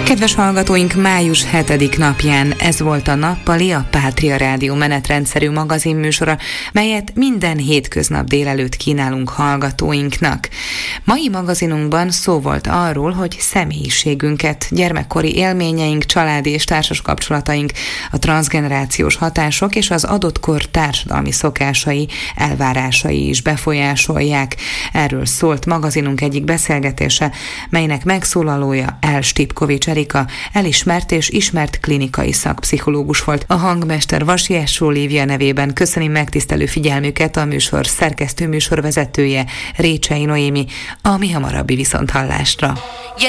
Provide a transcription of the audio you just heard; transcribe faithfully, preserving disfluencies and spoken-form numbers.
Kedves hallgatóink, május hetedik napján ez volt a Nappali, a Pátria Rádió menetrendszerű magazinműsora, melyet minden hétköznap délelőtt kínálunk hallgatóinknak. Mai magazinunkban szó volt arról, hogy személyiségünket, gyermekkori élményeink, családi és társas kapcsolataink, a transzgenerációs hatások és az adott kor társadalmi szokásai, elvárásai is befolyásolják. Erről szólt magazinunk egyik beszélgetése, melynek megszólalója El Stipkovics Erika, elismert és ismert klinikai szakpszichológus volt. A hangmester Vasiás Lívia nevében köszöni megtisztelő figyelmüket a műsor szerkesztő műsorvezetője, Récsei Noémi, a mi hamarabbi viszonthallásra.